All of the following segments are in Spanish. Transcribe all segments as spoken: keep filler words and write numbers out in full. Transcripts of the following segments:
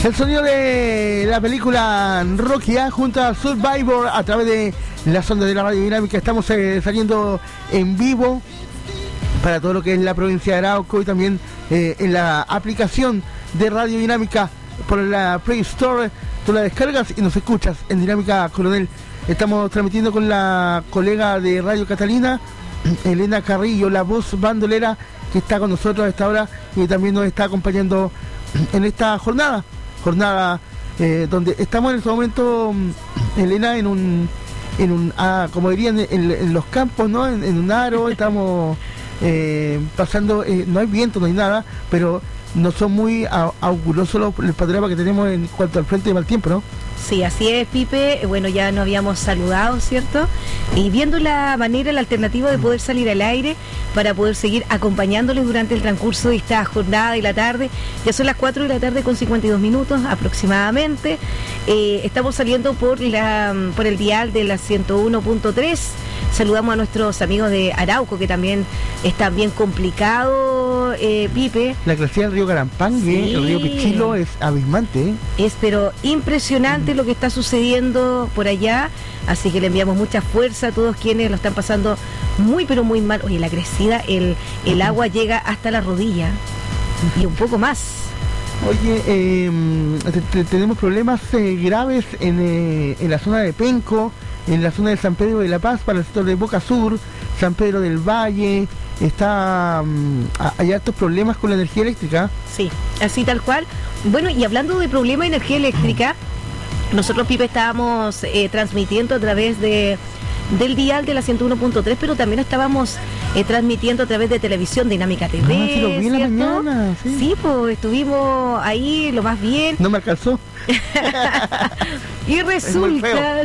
El sonido de la película Rocky A junto a Survivor a través de las ondas de la radio dinámica. Estamos eh, saliendo en vivo para todo lo que es la provincia de Arauco y también eh, en la aplicación de Radio Dinámica por la Play Store. Tú la descargas y nos escuchas en Dinámica Coronel. Estamos transmitiendo con la colega de Radio Catalina, Elena Carrillo, la voz bandolera, que está con nosotros a esta hora y también nos está acompañando en esta jornada. Jornada eh, donde estamos en este momento, Elena, en un, en un ah, como dirían en, en los campos, ¿no? En, en un aro, estamos eh, pasando, eh, no hay viento, no hay nada, pero no son muy augurosos los, los panoramas que tenemos en cuanto al frente de mal tiempo, ¿no? Sí, así es, Pipe. Bueno, ya nos habíamos saludado, ¿cierto? Y viendo la manera, la alternativa de poder salir al aire para poder seguir acompañándoles durante el transcurso de esta jornada de la tarde. Ya son las cuatro de la tarde con cincuenta y dos minutos aproximadamente. Eh, estamos saliendo por la por el dial de la ciento uno punto tres. Saludamos a nuestros amigos de Arauco, que también están bien complicados, eh, Pipe. La crecida del río Carampangue, sí. El río Pichilo es abismante, ¿eh? Es pero impresionante mm. lo que está sucediendo por allá, así que le enviamos mucha fuerza a todos quienes lo están pasando muy pero muy mal. Oye, la crecida, el, el agua llega hasta la rodilla y un poco más. Oye, eh, tenemos problemas eh, graves en, eh, en la zona de Penco, en la zona de San Pedro de la Paz, para el sector de Boca Sur, San Pedro del Valle. Está um, hay altos problemas con la energía eléctrica. Sí, así tal cual. Bueno, y hablando de problemas de energía eléctrica, nosotros, Pipe, estábamos eh, transmitiendo a través de del dial de la ciento uno punto tres, pero también estábamos eh, transmitiendo a través de televisión Dinámica T V. Ah, sí, lo vi en la mañana, sí. Sí, pues estuvimos ahí lo más bien. No me alcanzó. Y resulta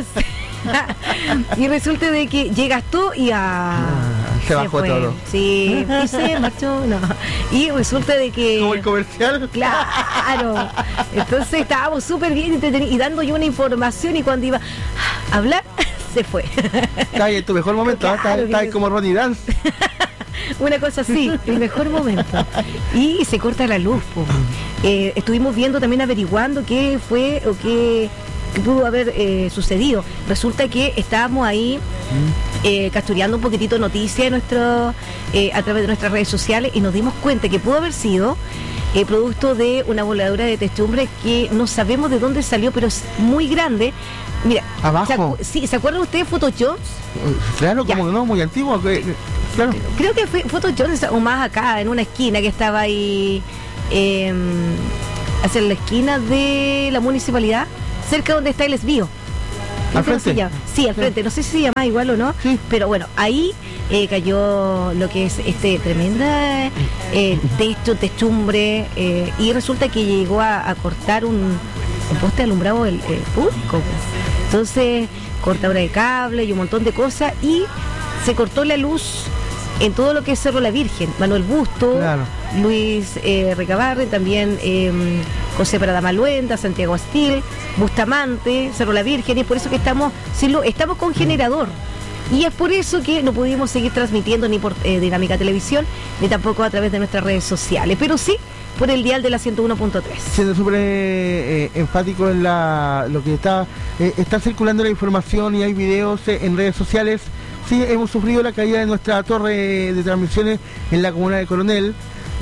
y resulta de que llegas tú y a... Ah, se, se bajó fue. todo. Sí, y se marchó, no. Y resulta de que... ¿Como el comercial? Claro. Entonces estábamos súper bien y dando yo una información, y cuando iba a hablar, se fue. Está ahí en tu mejor momento, claro, está, está ahí como Ronnie Dance. Una cosa así, el mejor momento. Y se corta la luz, po. Eh, estuvimos viendo también, averiguando qué fue o qué... que pudo haber eh, sucedido. Resulta que estábamos ahí eh, capturando un poquitito de noticias de nuestro, eh, a través de nuestras redes sociales, y nos dimos cuenta que pudo haber sido eh, producto de una voladura de techumbre que no sabemos de dónde salió, pero es muy grande. Mira, abajo. ¿se, sí, ¿se acuerdan ustedes de Photo Jones? Claro, como que no, muy antiguo. Que, claro. Creo que fue Photo Jones, o más acá, en una esquina que estaba ahí, eh, hacia la esquina de la municipalidad, cerca donde está el Esbío. ¿Al frente? Sí, al frente. No sé si se llama igual o no, sí. Pero bueno, ahí eh, cayó lo que es este tremenda eh, techo, techumbre, eh, y resulta que llegó a, a cortar un, un poste alumbrado el, eh, público. Entonces, cortadura de cable y un montón de cosas, y se cortó la luz en todo lo que es Cerro La Virgen, Manuel Busto, claro. Luis eh, Recabarre, también eh, José Pradamaluenda, Santiago Astil, Bustamante, Cerro La Virgen, y es por eso que estamos, si lo, estamos con generador. Y es por eso que no pudimos seguir transmitiendo ni por eh, Dinámica Televisión, ni tampoco a través de nuestras redes sociales, pero sí por el dial de la ciento uno punto tres. Siendo súper eh, enfático en la, lo que está, eh, está circulando la información, y hay videos eh, en redes sociales. Sí, hemos sufrido la caída de nuestra torre de transmisiones en la comuna de Coronel.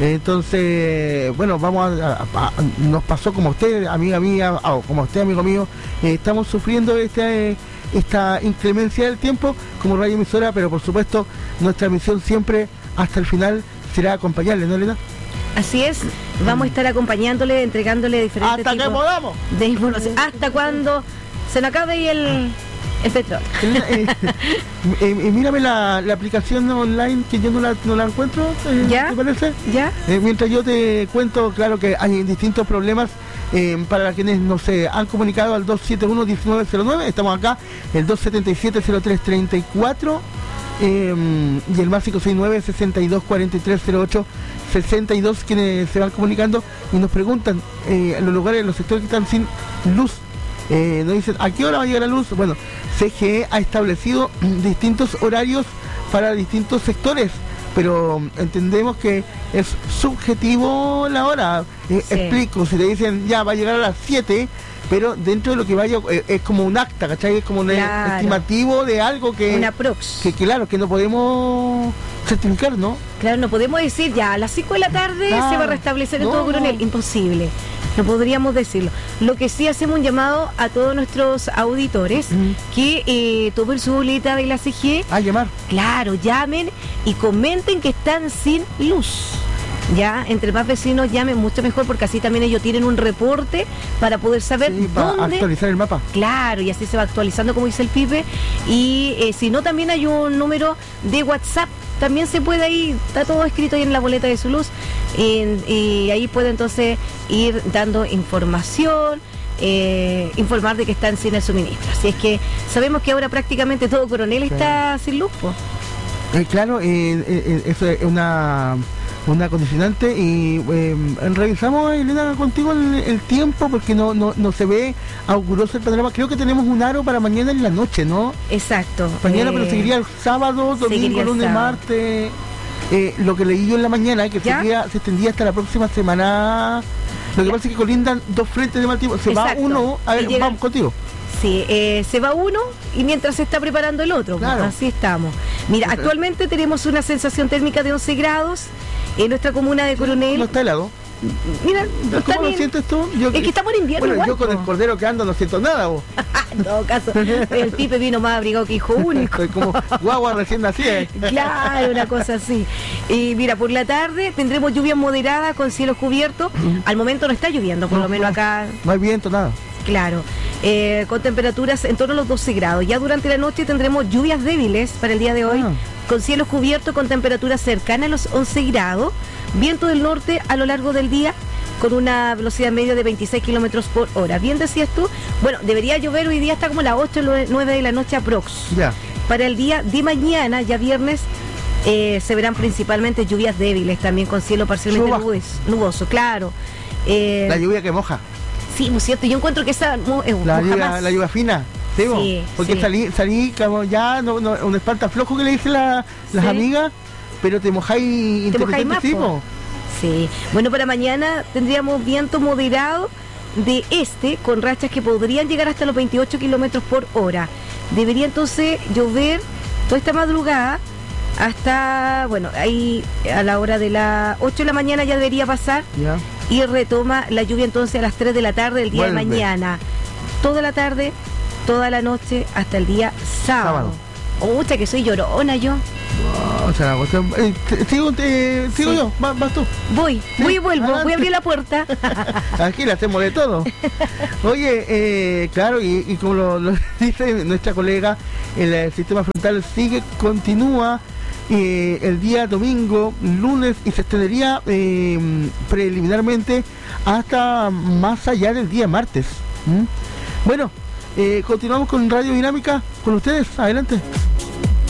Entonces, bueno, vamos a, a, a nos pasó como usted, amiga mía, o como usted, amigo mío, eh, estamos sufriendo este, eh, esta inclemencia del tiempo como radio emisora, pero por supuesto nuestra misión siempre hasta el final será acompañarle, ¿no, Elena? Así es, vamos a estar acompañándole, entregándole diferentes hasta tipos que podamos de información, hasta cuando se nos acabe y el... el petróleo. Eh, eh, eh, mírame la, la aplicación online, que yo no la, no la encuentro, eh, ¿Ya? ¿te parece? ¿Ya? Eh, mientras yo te cuento, claro que hay distintos problemas eh, para quienes no se han comunicado al dos siete uno, uno nueve cero nueve, estamos acá, el dos siete siete, cero tres tres cuatro eh, y el más cinco seis nueve, seis dos cuatro tres, cero ocho sesenta y dos, quienes se van comunicando y nos preguntan eh, en los lugares, en los sectores que están sin luz. Eh, nos dicen, ¿a qué hora va a llegar la luz? Bueno, C G E ha establecido distintos horarios para distintos sectores, pero entendemos que es subjetivo la hora. Eh, Sí. Explico, si te dicen ya va a llegar a las siete, pero dentro de lo que vaya eh, es como un acta, ¿cachai? Es como un Claro. estimativo de algo que, Una prox. que, que claro, que no podemos certificar, ¿no? Claro, no podemos decir ya a las cinco de la tarde Claro. se va a restablecer en No, todo Coronel. no. Imposible. No podríamos decirlo. Lo que sí hacemos un llamado a todos nuestros auditores Mm. que eh, tomen su boleta de la C G, A llamar. claro, llamen y comenten que están sin luz. Ya, entre más vecinos llamen, mucho mejor, porque así también ellos tienen un reporte para poder saber Sí, para dónde. actualizar el mapa. Claro, y así se va actualizando, como dice el Pipe. Y eh, si no, también hay un número de WhatsApp. También se puede ahí, está todo escrito ahí en la boleta de su luz. En- y ahí puede entonces ir dando información, eh, informar de que están sin el suministro. Así es que sabemos que ahora prácticamente todo Coronel está sin luz, po. Eh, claro, eh, eh, eh, eso es una, una condicionante y eh, revisamos, Elena, contigo el, el tiempo porque no, no, no se ve auguroso el panorama. Creo que tenemos un aro para mañana en la noche, ¿no? Exacto. Mañana, eh, pero seguiría el sábado, domingo, seguiría el lunes, sábado. martes. Eh, lo que leí yo en la mañana, que ¿Ya? seguía, se extendía hasta la próxima semana. Lo que Ya. pasa es que colindan dos frentes de mal tiempo. Se Exacto. va uno, a ver, Y llega- vamos contigo. Sí, eh, se va uno y mientras se está preparando el otro. Claro. Así estamos. Mira, Ok. actualmente tenemos una sensación térmica de once grados en nuestra comuna de Coronel. No está helado. Mira, no está ¿Cómo lo bien. sientes tú? Yo, Es que estamos en invierno Bueno, igual, yo con el po. cordero que ando no siento nada, vos. En todo caso, el Pipe vino más abrigado que hijo único. Estoy como guagua recién nacida. eh. Claro, una cosa así. Y mira, por la tarde tendremos lluvia moderada con cielos cubiertos. Al momento no está lloviendo, por No, lo menos no. acá. No hay viento, nada. Claro, eh, con temperaturas en torno a los doce grados. Ya durante la noche tendremos lluvias débiles para el día de hoy, Ah. con cielos cubiertos con temperaturas cercanas a los once grados, viento del norte a lo largo del día, con una velocidad media de veintiséis kilómetros por hora. Bien decías tú, bueno, debería llover hoy día hasta como las ocho o nueve de la noche aprox. Ya. Para el día de mañana, ya viernes, eh, se verán principalmente lluvias débiles, también con cielo parcialmente Chuva. nubes, nuboso, claro. Eh, La lluvia que moja. Sí, muy cierto. Yo encuentro que esa no, eh, La moja lluvia, más. la lluvia fina. ¿Sí, vos? Sí, Porque sí. salí, salí como ya, no, no, un espartaflojo que le dicen la- las Sí. amigas, pero te mojáis Te mojáis intermitente, más, sí, po. po. Sí. Bueno, para mañana tendríamos viento moderado de este, con rachas que podrían llegar hasta los veintiocho kilómetros por hora. Debería entonces llover toda esta madrugada hasta, bueno, ahí a la hora de las ocho de la mañana ya debería pasar. Ya. Y retoma la lluvia entonces a las tres de la tarde del día Vuelve. de mañana. Toda la tarde, toda la noche, hasta el día sábado. Sábado. Ucha, que soy llorona yo. O sea, la cuestión- eh, te- sigo, te- sigo Sí. yo, Va- vas tú. Voy, Sí, voy y vuelvo, adelante. voy a abrir la puerta. Aquí le hacemos de todo. Oye, eh, claro, y, y como lo, lo dice nuestra colega, el, eh, sistema frontal sigue, continúa eh, el día domingo, lunes, y se extendería eh, preliminarmente hasta más allá del día martes. ¿Mm? Bueno, eh, continuamos con Radio Dinámica, con ustedes, adelante.